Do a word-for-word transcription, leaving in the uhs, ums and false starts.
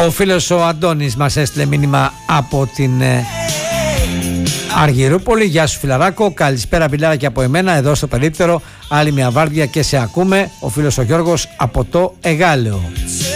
Ο φίλος ο Αντώνης μας έστειλε μήνυμα από την ε, Αργυρούπολη. Γεια σου φιλαράκο, καλησπέρα φιλάρα και από εμένα εδώ στο περίπτερο. Άλλη μια βάρδια και σε ακούμε. Ο φίλος ο Γιώργος από το Εγάλεο.